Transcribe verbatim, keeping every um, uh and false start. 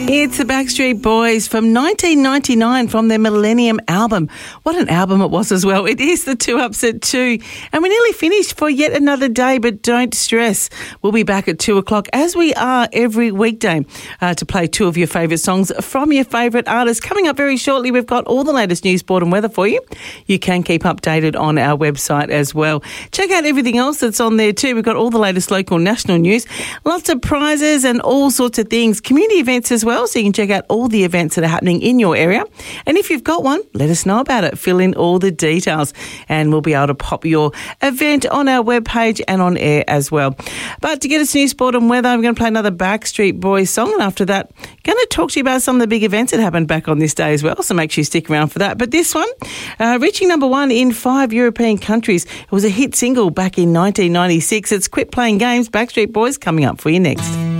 It's the Backstreet Boys from nineteen ninety-nine from their Millennium album. What an album it was as well. It is the Two Ups at Two. And we're nearly finished for yet another day, but don't stress. We'll be back at two o'clock as we are every weekday uh, to play two of your favourite songs from your favourite artists. Coming up very shortly, we've got all the latest news, sport and weather for you. You can keep updated on our website as well. Check out everything else that's on there too. We've got all the latest local national news, lots of prizes and all sorts of things. Community events as well. So you can check out all the events that are happening in your area. And if you've got one, let us know about it. Fill in all the details and we'll be able to pop your event on our webpage and on air as well. But to get us news, sport and weather, I'm going to play another Backstreet Boys song. And after that, I'm going to talk to you about some of the big events that happened back on this day as well. So make sure you stick around for that. But this one, uh, reaching number one in five European countries. It was a hit single back in nineteen ninety-six. It's Quit Playing Games, Backstreet Boys, coming up for you next.